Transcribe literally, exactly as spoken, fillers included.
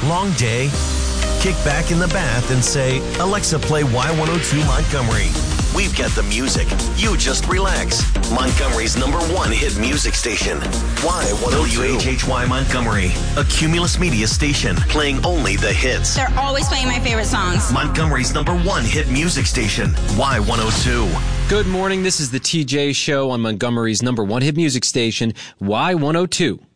Long day? Kick back in the bath and say, Alexa, play Y one oh two Montgomery. We've got the music. You just relax. Montgomery's number one hit music station. Y one oh two. W H H Y Montgomery, a Cumulus Media station, playing only the hits. They're always playing my favorite songs. Montgomery's number one hit music station, Y one oh two. Good morning. This is the T J Show on Montgomery's number one hit music station, Y one oh two.